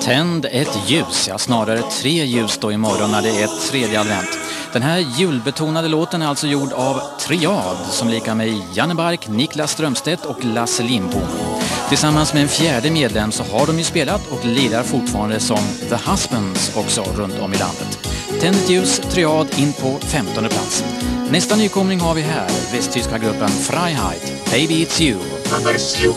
Tänd ett ljus, ja snarare 3 ljus då imorgon när det är tredje advent. Den här julbetonade låten är alltså gjord av Triad som likar med Janne Bark, Niklas Strömstedt och Lasse Lindbom. Tillsammans med en fjärde medlem så har de ju spelat och lirar fortfarande som The Husbands också runt om i landet. Tänd ett ljus, Triad in på 15:e plats. Nästa nykomling har vi här, västtyska gruppen Freiheit, Baby It's You.